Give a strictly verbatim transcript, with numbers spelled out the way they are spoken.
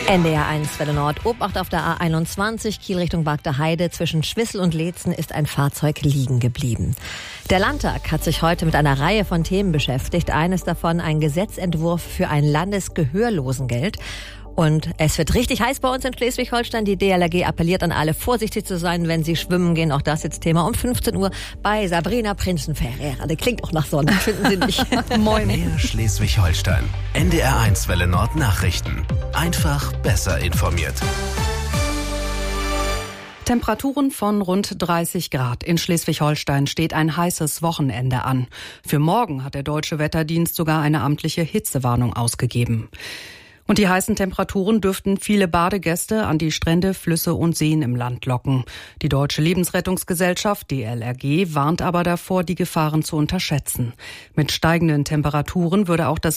N D R eins Welle Nord. Obacht auf der A einundzwanzig, Kiel Richtung Bagder Heide. Zwischen Schwissel und Leetzen ist ein Fahrzeug liegen geblieben. Der Landtag hat sich heute mit einer Reihe von Themen beschäftigt. Eines davon ein Gesetzentwurf für ein Landesgehörlosengeld. Und es wird richtig heiß bei uns in Schleswig-Holstein. Die D L R G appelliert an alle, vorsichtig zu sein, wenn sie schwimmen gehen. Auch das jetzt Thema um fünfzehn Uhr bei Sabrina Prinzen-Ferreira. Der klingt auch nach Sonne, finden Sie nicht? Moin. Mehr Schleswig-Holstein. N D R eins Welle Nord Nachrichten. Einfach besser informiert. Temperaturen von rund dreißig Grad. In Schleswig-Holstein steht ein heißes Wochenende an. Für morgen hat der Deutsche Wetterdienst sogar eine amtliche Hitzewarnung ausgegeben. Und die heißen Temperaturen dürften viele Badegäste an die Strände, Flüsse und Seen im Land locken. Die Deutsche Lebensrettungsgesellschaft, D L R G, warnt aber davor, die Gefahren zu unterschätzen. Mit steigenden Temperaturen würde auch das